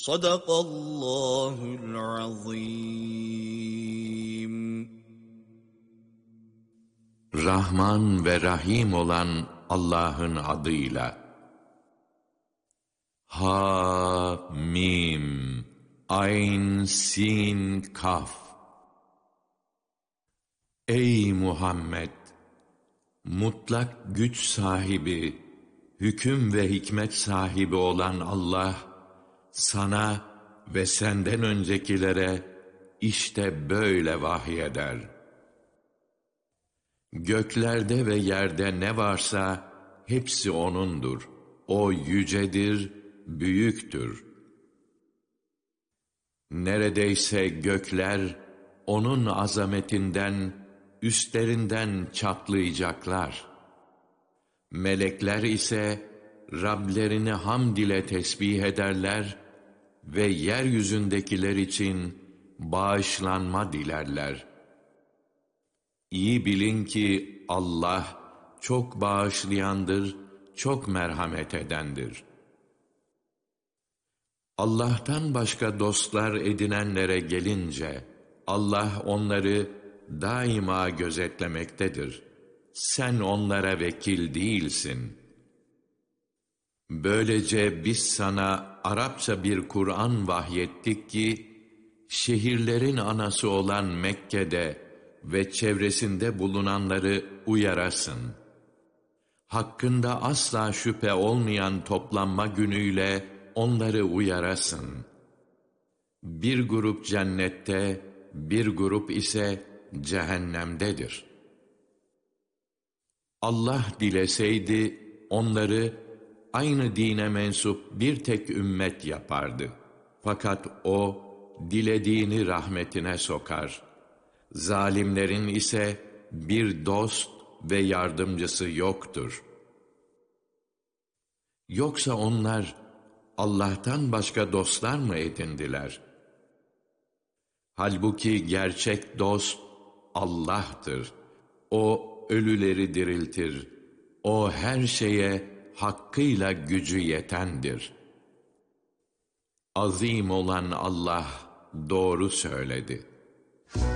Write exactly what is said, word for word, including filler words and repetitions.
Sadakallahul azim. Rahman ve Rahim olan Allah'ın adıyla. Ha, Mim, Ayn, Sin, Kaf. Ey Muhammed! Mutlak güç sahibi, hüküm ve hikmet sahibi olan Allah, sana ve senden öncekilere işte böyle vahyeder. Göklerde ve yerde ne varsa hepsi O'nundur. O yücedir, büyüktür. Neredeyse gökler O'nun azametinden, üstlerinden çatlayacaklar. Melekler ise Rablerini hamd ile tesbih ederler ve yeryüzündekiler için bağışlanma dilerler. İyi bilin ki Allah çok bağışlayandır, çok merhamet edendir. Allah'tan başka dostlar edinenlere gelince, Allah onları daima gözetlemektedir. Sen onlara vekil değilsin. Böylece biz sana Arapça bir Kur'an vahyettik ki, şehirlerin anası olan Mekke'de ve çevresinde bulunanları uyarasın. Hakkında asla şüphe olmayan toplanma günüyle onları uyarasın. Bir grup cennette, bir grup ise cehennemdedir. Allah dileseydi onları aynı dine mensup bir tek ümmet yapardı. Fakat O dilediğini rahmetine sokar. Zalimlerin ise bir dost ve yardımcısı yoktur. Yoksa onlar Allah'tan başka dostlar mı edindiler? Halbuki gerçek dost Allah'tır. O ölüleri diriltir. O her şeye hakkıyla gücü yetendir. Azim olan Allah doğru söyledi.